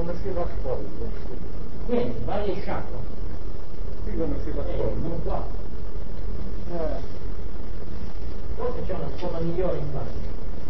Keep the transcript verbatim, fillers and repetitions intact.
come si raccoglie? Vieni, vai e sciacqua. Qui come si raccoglie? Eh, non qua. Eh. Forse c'è una scuola migliore in faccia.